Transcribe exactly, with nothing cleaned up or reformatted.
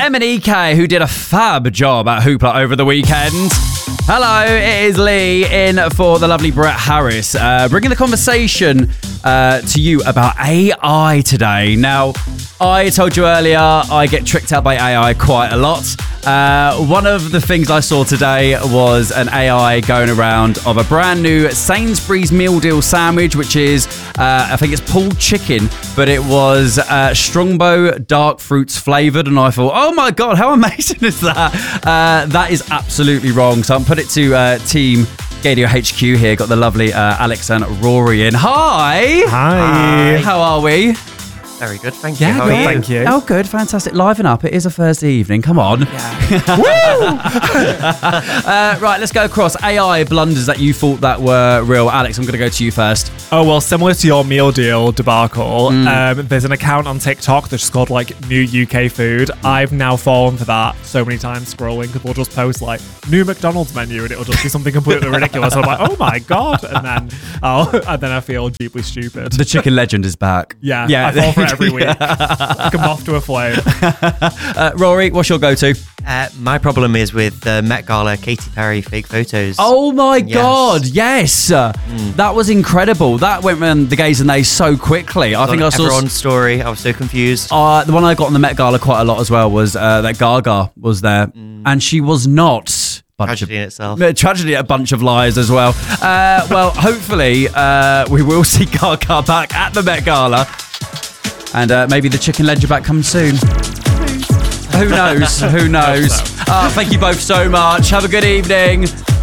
M and E K, who did a fab job at Hoopla over the weekend. Hello, it is Lee in for the lovely Brett Harris, uh, bringing the conversation uh, to you about A I today. Now, I told you earlier, I get tricked out by A I quite a lot. Uh, one of the things I saw today was an A I going around of a brand new Sainsbury's meal deal sandwich, which is, uh, I think it's pulled chicken, but it was uh, Strongbow dark fruits flavoured. And I thought, oh my God, how amazing is that? Uh, that is absolutely wrong. So I'm put it to uh, Team Gadio H Q here. Got the lovely uh, Alex and Rory in. Hi. Hi. How are we? Very good, thank you. Yeah, How good, are you? thank you. Oh, good, fantastic. Liven up. It is a Thursday evening. Come on. Yeah. uh, right, let's go across. A I blunders that you thought that were real. Alex, I'm going to go to you first. Oh, well, similar to your meal deal debacle, Mm. um, there's an account on TikTok that's called, like, New U K Food. I've now fallen for that so many times scrolling, because we'll just post, like, new McDonald's menu, and it'll just be something completely ridiculous. I'm like, oh, my God. And then, I'll, and then I feel deeply stupid. The chicken legend is back. Yeah, yeah. I fall for it every week. Like a moth to a flame. uh, Rory, what's your go-to? Uh, my problem is with the Met Gala Katy Perry fake photos. Oh my Yes. God, yes. Uh, That was incredible. That went around the gays and they so quickly. I On think I saw... everyone's story. I was so confused. Uh, the one I got on the Met Gala quite a lot as well was uh, that Gaga was there. And she was not... Bunch Tragedy of, in itself. Uh, Tragedy, a bunch of lies as well. Uh, well, hopefully uh, we will see Gaga back at the Met Gala. And uh, maybe the chicken ledger back comes soon. Who knows? Who knows? Uh, thank you both so much. Have a good evening.